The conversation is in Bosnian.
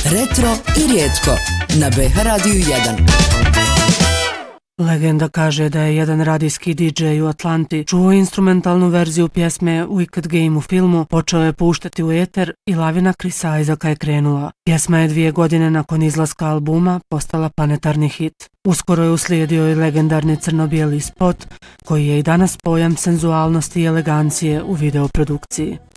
Retro i rijetko na BH Radiju 1. Legenda kaže da je jedan radijski DJ u Atlanti čuo instrumentalnu verziju pjesme Wicked Game u filmu, počeo je puštati u eter i lavina Chrisa Isaaca je krenula. Pjesma je 2 godine nakon izlaska albuma postala planetarni hit. Uskoro je uslijedio i legendarni crno-bijeli spot, koji je i danas pojam senzualnosti i elegancije u videoprodukciji.